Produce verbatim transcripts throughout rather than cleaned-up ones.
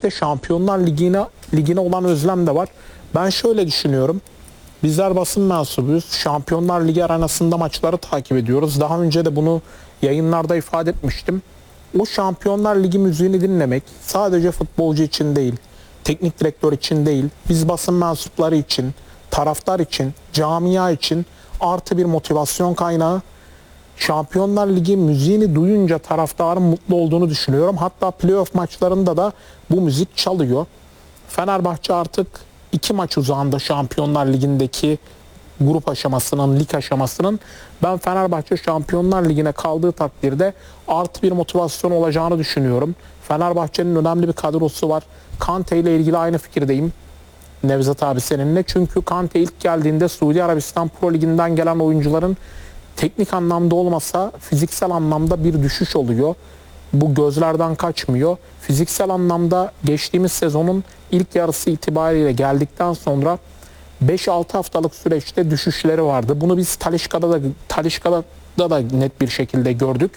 birlikte Şampiyonlar Ligi'ne ligine olan özlem de var. Ben şöyle düşünüyorum. Bizler basın mensubuyuz. Şampiyonlar Ligi arenasında maçları takip ediyoruz. Daha önce de bunu yayınlarda ifade etmiştim. O Şampiyonlar Ligi müziğini dinlemek sadece futbolcu için değil, teknik direktör için değil, biz basın mensupları için, taraftar için, camia için artı bir motivasyon kaynağı. Şampiyonlar Ligi müziğini duyunca taraftarın mutlu olduğunu düşünüyorum. Hatta playoff maçlarında da bu müzik çalıyor. Fenerbahçe artık iki maç uzağında Şampiyonlar Ligi'ndeki grup aşamasının, lig aşamasının. Ben Fenerbahçe Şampiyonlar Ligi'ne kaldığı takdirde artı bir motivasyon olacağını düşünüyorum. Fenerbahçe'nin önemli bir kadrosu var. Kante ile ilgili aynı fikirdeyim. Nevzat abi seninle. Çünkü Kante ilk geldiğinde Suudi Arabistan Pro Ligi'nden gelen oyuncuların teknik anlamda olmasa fiziksel anlamda bir düşüş oluyor. Bu gözlerden kaçmıyor. Fiziksel anlamda geçtiğimiz sezonun ilk yarısı itibariyle geldikten sonra beş altı haftalık süreçte düşüşleri vardı. Bunu biz Talisca'da da Talisca'da da net bir şekilde gördük.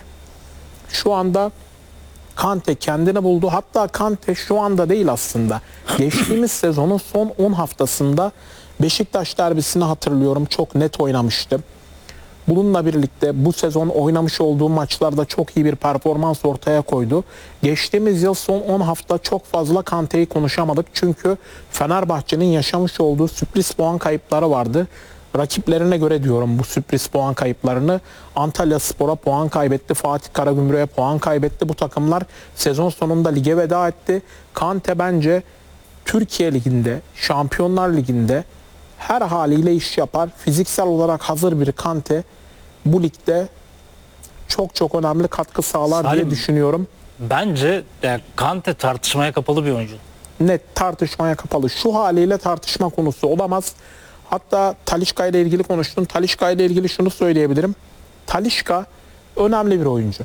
Şu anda Kante kendini buldu. Hatta Kante şu anda değil aslında. Geçtiğimiz sezonun son on haftasında Beşiktaş derbisini hatırlıyorum. Çok net oynamıştı. Bununla birlikte bu sezon oynamış olduğu maçlarda çok iyi bir performans ortaya koydu. Geçtiğimiz yıl son on hafta çok fazla Kante'yi konuşamadık. Çünkü Fenerbahçe'nin yaşamış olduğu sürpriz puan kayıpları vardı. Rakiplerine göre diyorum bu sürpriz puan kayıplarını. Antalyaspor'a puan kaybetti, Fatih Karagümrük'e puan kaybetti. Bu takımlar sezon sonunda lige veda etti. Kante bence Türkiye Ligi'nde, Şampiyonlar Ligi'nde her haliyle iş yapar. Fiziksel olarak hazır bir Kante bu ligde çok çok önemli katkı sağlar Salim, diye düşünüyorum. Bence yani Kante tartışmaya kapalı bir oyuncu. Net tartışmaya kapalı. Şu haliyle tartışma konusu olamaz. Hatta Talisca ile ilgili konuştum. Talisca ile ilgili şunu söyleyebilirim. Talisca önemli bir oyuncu.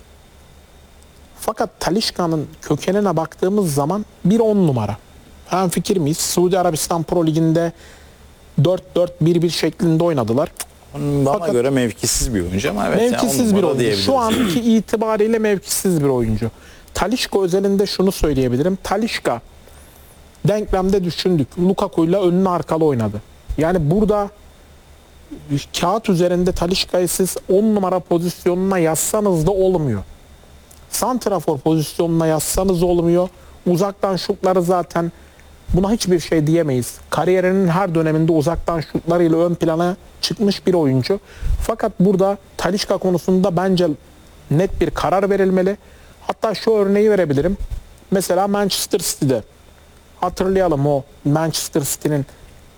Fakat Talisca'nın kökenine baktığımız zaman bir on numara. Hemfikir miyiz? Suudi Arabistan Pro Ligi'nde dört dört bir bir şeklinde oynadılar. Bana Fakat göre mevkisiz bir oyuncu ama evet. Mevkisiz yani bir oyuncu. Şu anki itibariyle mevkisiz bir oyuncu. Talisca özelinde şunu söyleyebilirim. Talisca denklemde düşündük. Lukaku'yla önlü arkalı oynadı. Yani burada kağıt üzerinde Talisca'yı siz on numara pozisyonuna yazsanız da olmuyor. Santrafor pozisyonuna yazsanız olmuyor. Uzaktan şutları zaten buna hiçbir şey diyemeyiz. Kariyerinin her döneminde uzaktan şutlarıyla ön plana çıkmış bir oyuncu. Fakat burada Talisca konusunda bence net bir karar verilmeli. Hatta şu örneği verebilirim. Mesela Manchester City'de hatırlayalım o Manchester City'nin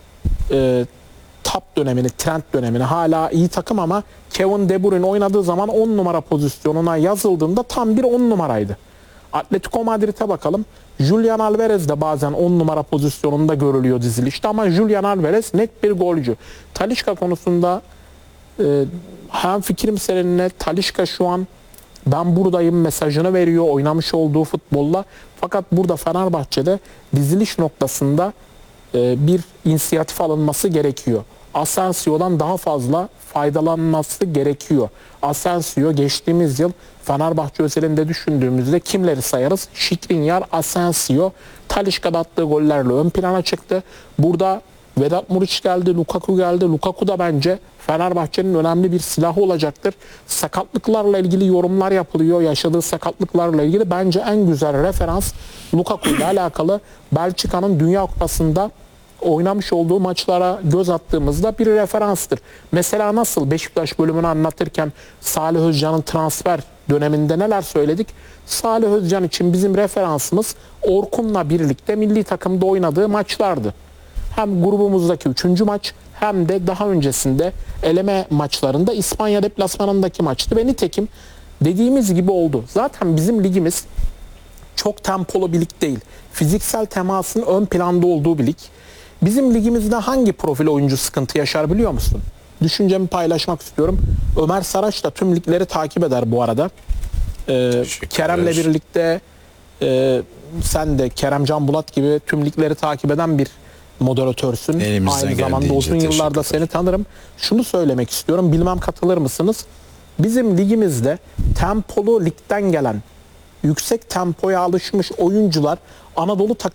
e, top dönemini, trend dönemini. Hala iyi takım ama Kevin De Bruyne oynadığı zaman on numara pozisyonuna yazıldığında tam bir on numaraydı. Atletico Madrid'e bakalım. Julian Alvarez de bazen on numara pozisyonunda görülüyor dizilişte ama Julian Alvarez net bir golcü. Talisca konusunda e, hem fikrim seninle. Talisca şu an ben buradayım mesajını veriyor oynamış olduğu futbolla. Fakat burada Fenerbahçe'de diziliş noktasında e, bir inisiyatif alınması gerekiyor. Asensio'dan daha fazla faydalanması gerekiyor. Asensio geçtiğimiz yıl Fenerbahçe özelinde düşündüğümüzde kimleri sayarız? Skriniar, Asensio, Talisca'da attığı gollerle ön plana çıktı. Burada Vedat Muriç geldi, Lukaku geldi. Lukaku da bence Fenerbahçe'nin önemli bir silahı olacaktır. Sakatlıklarla ilgili yorumlar yapılıyor. Yaşadığı sakatlıklarla ilgili bence en güzel referans Lukaku ile alakalı Belçika'nın Dünya Kupası'nda oynamış olduğu maçlara göz attığımızda bir referanstır. Mesela nasıl Beşiktaş bölümünü anlatırken Salih Özcan'ın transfer döneminde neler söyledik? Salih Özcan için bizim referansımız Orkun'la birlikte milli takımda oynadığı maçlardı. Hem grubumuzdaki üçüncü maç hem de daha öncesinde eleme maçlarında İspanya deplasmanındaki maçtı. Ve nitekim dediğimiz gibi oldu. Zaten bizim ligimiz çok tempolu bir lig değil. Fiziksel temasın ön planda olduğu bir lig. Bizim ligimizde hangi profil oyuncu sıkıntı yaşar biliyor musun? Düşüncemi paylaşmak istiyorum. Ömer Saraç da tüm ligleri takip eder bu arada. Ee, Kerem'le birlikte e, sen de Kerem Can Bulat gibi tüm ligleri takip eden bir moderatörsün. Elimizden Aynı zamanda uzun yıllarda seni tanırım. Şunu söylemek istiyorum. Bilmem katılır mısınız? Bizim ligimizde tempolu ligden gelen yüksek tempoya alışmış oyuncular Anadolu takımı